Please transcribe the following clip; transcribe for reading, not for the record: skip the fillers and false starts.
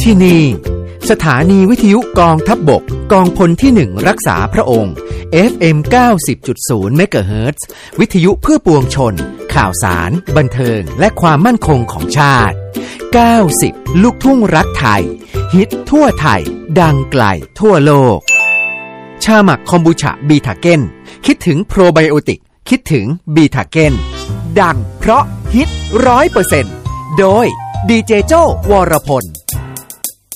ที่นี่สถานีวิทยุกองทัพบกกองพลที่1รักษาพระองค์ FM 90.0 เมกะเฮิรตซ์วิทยุเพื่อปวงชนข่าวสารบันเทิงและความมั่นคงของชาติ90ลูกทุ่งรักไทยฮิตทั่วไทยดังไกลทั่วโลกชาหมักคอมบูชาบีทาเก้นคิดถึงโปรไบโอติกคิดถึงบีทาเก้นดังเพราะฮิต 100% โดยดีเจโจ้วรพล